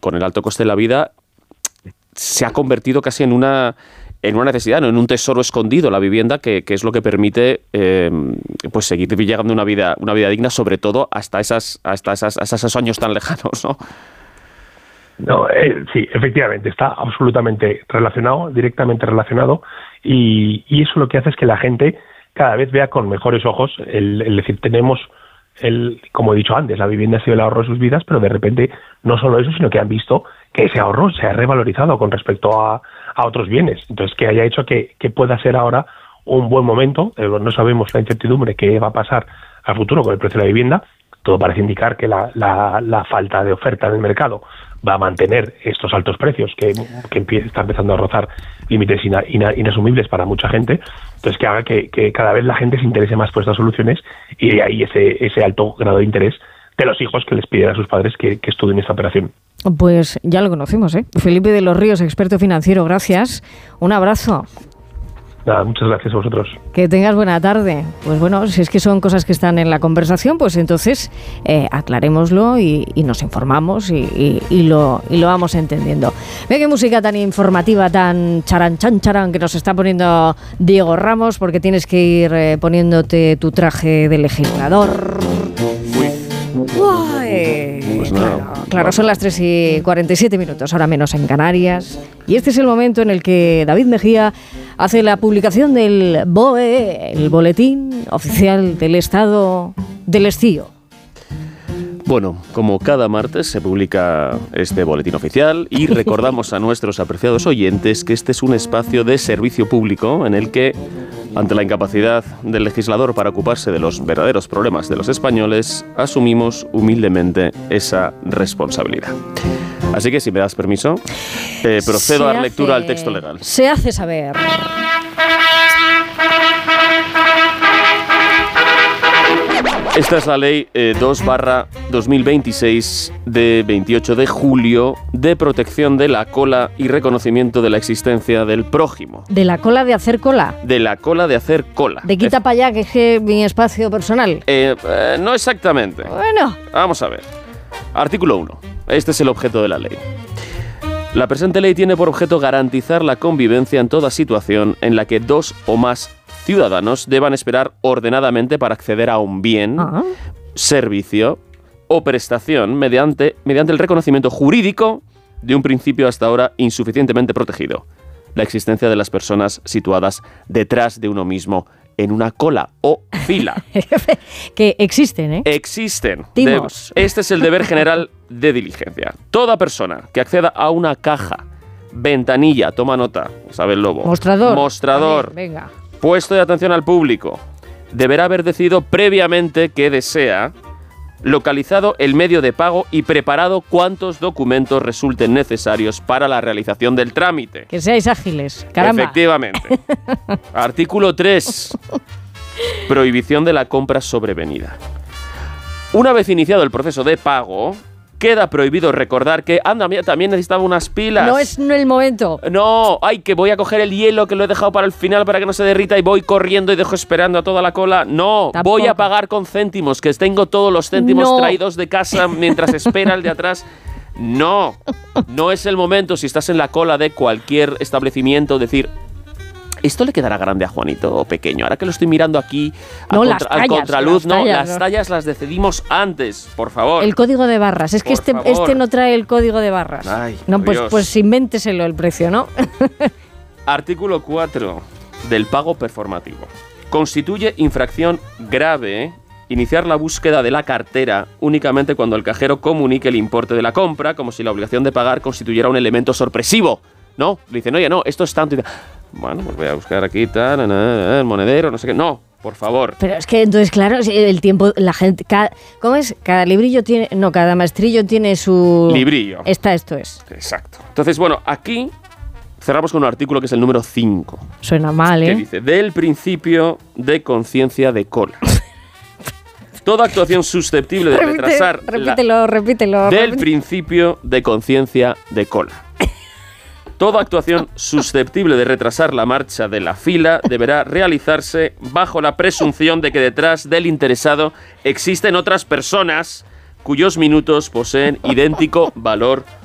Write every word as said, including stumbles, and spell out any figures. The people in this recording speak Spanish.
con el alto coste de la vida se ha convertido casi en una, en una necesidad, ¿no? En un tesoro escondido, la vivienda, que, que es lo que permite eh, pues seguir llegando a una vida, una vida digna, sobre todo hasta, esas, hasta, esas, hasta esos años tan lejanos, ¿no? No, eh, sí, efectivamente, está absolutamente relacionado, directamente relacionado, y, y eso lo que hace es que la gente cada vez vea con mejores ojos, el, el decir, tenemos, el, como he dicho antes, la vivienda ha sido el ahorro de sus vidas, pero de repente no solo eso, sino que han visto que ese ahorro se ha revalorizado con respecto a, a otros bienes. Entonces, que haya hecho que, que pueda ser ahora un buen momento, eh, no sabemos la incertidumbre que va a pasar al futuro con el precio de la vivienda, todo parece indicar que la, la, la falta de oferta en el mercado va a mantener estos altos precios que, que empieza, está empezando a rozar límites ina, ina, inasumibles para mucha gente, entonces que haga que, que cada vez la gente se interese más por estas soluciones y de ahí ese, ese alto grado de interés de los hijos que les piden a sus padres que, que estudien esta operación. Pues ya lo conocemos, ¿eh? Felipe de los Ríos, experto financiero, gracias. Un abrazo. Nada, muchas gracias a vosotros. Que tengas buena tarde. Pues bueno, si es que son cosas que están en la conversación, pues entonces eh, aclarémoslo y, y nos informamos y, y, y, lo, y lo vamos entendiendo. Ve qué música tan informativa, tan charan, chan, charan, que nos está poniendo Diego Ramos, porque tienes que ir eh, poniéndote tu traje de legislador. Uy, pues nada, claro, claro, son las tres y cuarenta y siete minutos, ahora menos en Canarias. Y este es el momento en el que David Mejía hace la publicación del B O E, el Boletín Oficial del Estado del Estío. Bueno, como cada martes se publica este boletín oficial y recordamos a nuestros apreciados oyentes que este es un espacio de servicio público en el que, ante la incapacidad del legislador para ocuparse de los verdaderos problemas de los españoles, asumimos humildemente esa responsabilidad. Así que, si me das permiso, eh, procedo se a dar hace, lectura al texto legal. Se hace saber. Esta es la ley eh, dos barra dos mil veintiséis de veintiocho de julio de protección de la cola y reconocimiento de la existencia del prójimo. ¿De la cola de hacer cola? De la cola de hacer cola. De quita para allá, que es que mi espacio personal. Eh, eh, no exactamente. Bueno. Vamos a ver. Artículo uno. Este es el objeto de la ley. La presente ley tiene por objeto garantizar la convivencia en toda situación en la que dos o más ciudadanos deban esperar ordenadamente para acceder a un bien, uh-huh. servicio o prestación mediante, mediante el reconocimiento jurídico de un principio hasta ahora insuficientemente protegido: la existencia de las personas situadas detrás de uno mismo en una cola o fila. Que existen, ¿eh? Existen. De, este es el deber general de diligencia. Toda persona que acceda a una caja, ventanilla, toma nota, sabe el lobo. Mostrador. Mostrador. Ver, venga. Puesto de atención al público, deberá haber decidido previamente que desea, localizado el medio de pago y preparado cuantos documentos resulten necesarios para la realización del trámite. Que seáis ágiles, caramba. Efectivamente. Artículo tres. Prohibición de la compra sobrevenida. Una vez iniciado el proceso de pago, queda prohibido recordar que, anda, mira, también necesitaba unas pilas. No es no el momento. No, ay, que voy a coger el hielo que lo he dejado para el final para que no se derrita y voy corriendo y dejo esperando a toda la cola. No, tampoco. Voy a pagar con céntimos, que tengo todos los céntimos no. traídos de casa mientras espera el de atrás. No, no es el momento. Si estás en la cola de cualquier establecimiento, decir, ¿esto le quedará grande a Juanito o pequeño? Ahora que lo estoy mirando aquí a no, contra, las tallas, al contraluz, las tallas, no, las no. tallas las decidimos antes, por favor. El código de barras, es que este, este no trae el código de barras. Ay, no, pues, Dios. pues invénteselo el precio, ¿no? Artículo cuatro del pago performativo. Constituye infracción grave iniciar la búsqueda de la cartera únicamente cuando el cajero comunique el importe de la compra, como si la obligación de pagar constituyera un elemento sorpresivo. No, le dicen, oye, no, esto es tanto. Y bueno, pues voy a buscar aquí, tal, el monedero, no sé qué. No, por favor. Pero es que entonces, claro, el tiempo, la gente, cada, ¿cómo es? Cada librillo tiene, no, cada maestrillo tiene su... Librillo. Esta, esto es. Exacto. Entonces, bueno, aquí cerramos con un artículo que es el número cinco. Suena mal, ¿eh? Que dice, del principio de conciencia de cola. Toda actuación susceptible de Repite, retrasar... Repítelo, la, repítelo. Del repítelo. principio de conciencia de cola. Toda actuación susceptible de retrasar la marcha de la fila deberá realizarse bajo la presunción de que detrás del interesado existen otras personas cuyos minutos poseen idéntico valor